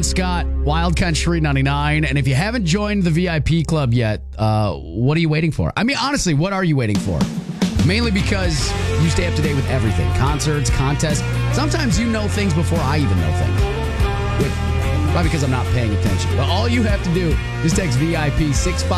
Scott, Wild Country 99. And if you haven't joined the VIP club yet, what are you waiting for? I mean, honestly, what are you waiting for? Mainly because you stay up to date with everything. Concerts, contests. Sometimes you know things before I even know things. Probably because I'm not paying attention. But all you have to do is text VIP 65